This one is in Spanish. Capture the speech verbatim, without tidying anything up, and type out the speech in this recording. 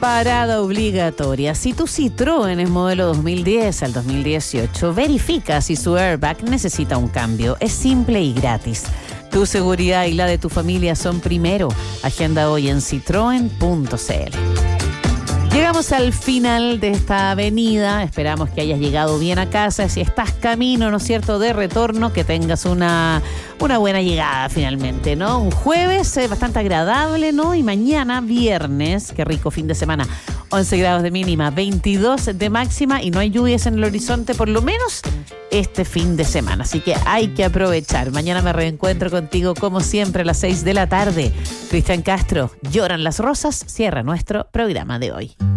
Parada obligatoria. Si tu Citroën es modelo dos mil diez al dos mil dieciocho, verifica si su airbag necesita un cambio. Es simple y gratis. Tu seguridad y la de tu familia son primero. Agenda hoy en citroen punto c l. Llegamos al final de esta avenida. Esperamos que hayas llegado bien a casa. Si estás camino, ¿no es cierto?, de retorno, que tengas una, una buena llegada finalmente, ¿no? Un jueves eh, bastante agradable, ¿no? Y mañana, viernes, qué rico fin de semana. once grados de mínima, veintidós de máxima y no hay lluvias en el horizonte, por lo menos este fin de semana. Así que hay que aprovechar. Mañana me reencuentro contigo como siempre a las seis de la tarde. Cristian Castro, Lloran las rosas, cierra nuestro programa de hoy.